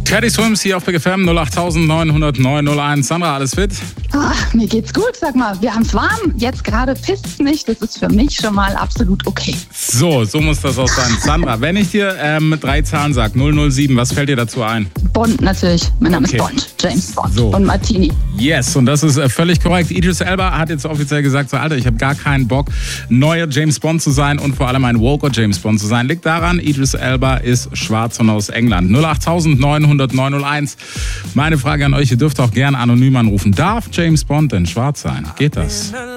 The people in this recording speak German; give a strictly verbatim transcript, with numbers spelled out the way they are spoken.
Teddy Swims hier auf Big F M null acht neun null null null eins. Sandra, alles fit? Ach, mir geht's gut, sag mal. Wir haben's warm. Jetzt gerade pisst's nicht. Das ist für mich schon mal absolut okay. So, so muss das auch sein. Sandra, wenn ich dir ähm, drei Zahlen sage, null null sieben, was fällt dir dazu ein? Bond natürlich. Mein Name Okay. ist Bond. James Bond. So. Und Martini. Yes, und das ist äh, völlig korrekt. Idris Elba hat jetzt offiziell gesagt, so, Alter, ich habe gar keinen Bock, neuer James Bond zu sein und vor allem ein woker James Bond zu sein. Liegt daran, Idris Elba ist schwarz und aus England. null acht neun null null null eins. Meine Frage an euch, ihr dürft auch gerne anonym anrufen. Darf James Bond denn schwarz sein? Geht das?